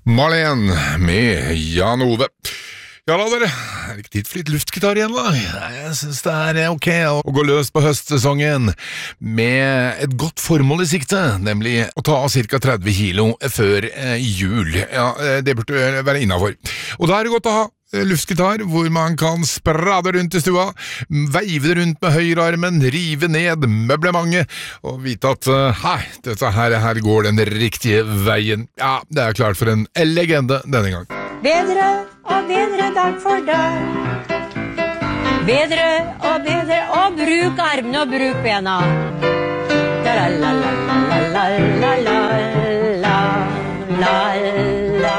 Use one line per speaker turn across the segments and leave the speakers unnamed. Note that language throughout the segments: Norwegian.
Marlene med Jan Ove. Ja da dere, er det ikke tid for litt luftgitar igjen da? Jeg synes det er ok å gå løs på høstsesongen med et godt formål i sikte, nemlig å ta cirka 30 kilo før jul. Ja, det burde være innenfor. Og da er det godt å ha luftgitar, hvor man kan sprade rundt i stua, veive det rundt med høyrearmen, rive ned møblementet, og vite at hei, dette her går den riktige veien. Ja, det er klart for en legende denne gang.
Bedre og bedre dag for dag. Bedre og bruk armene og bruk bena. La la la la la la la la la la.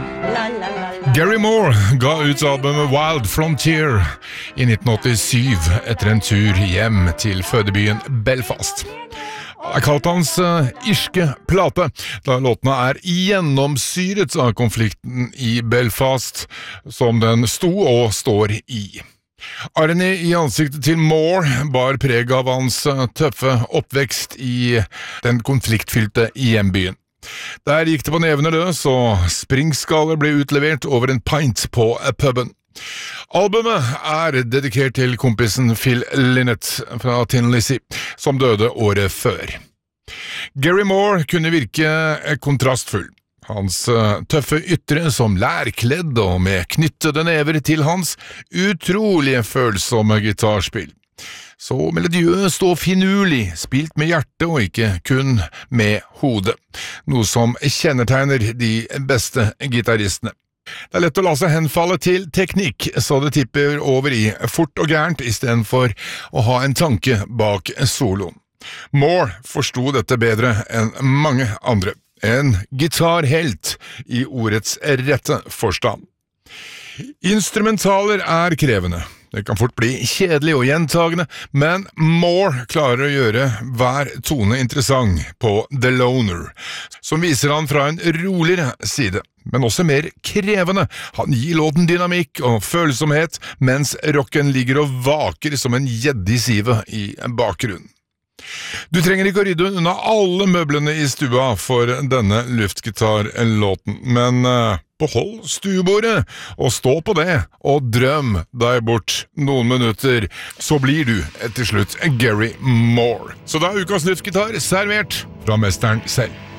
Gary Moore ga ut albumet Wild Frontier i 1987 etter en tur hjem til fødebyen Belfast. Det er kalt hans irske plate, da låtene er gjennomsyret av konflikten i Belfast, som den sto og står i. Arne i ansiktet til Moore bar preg av hans tøffe oppvekst i den konfliktfylte hjembyen. Der gikk det på nevene løs, og springskaller ble utlevert over en pint på puben. Albumet er dedikert til kompisen Phil Lynott fra Tin Lizzy, som døde året før. Gary Moore kunne virke kontrastfull. Hans tøffe ytre som lærkledd og med knyttede never til hans utrolig følsomme gitarspill. Så melodiøst og finurlig, spilt med hjertet og ikke kun med hodet, noe som kjennetegner de beste gitaristene. Det er lett å la seg henfalle til teknikk, så det tipper over i fort og gærent i stedet for å ha en tanke bak soloen. Moore forstod dette bedre enn mange andre, en gitarhelt i ordets rette forstand. Instrumentaler er krevende. Det kan fort bli kjedelig og gjentagende, men Moore klarer å gjøre hver tone interessant på The Loner, som viser han fra en roligere side, men også mer krevende. Han gir låten dynamikk og følsomhet, mens rocken ligger og vaker som en gjedde i sivet i bakgrunnen. Du trenger ikke å rydde unna alle møblene i stua for denne luftgitarlåten, men behold stuebordet og stå på det, og drøm deg bort noen minutter, så blir du til slutt Gary Moore. Så da er ukas luftgitar servert fra mesteren selv.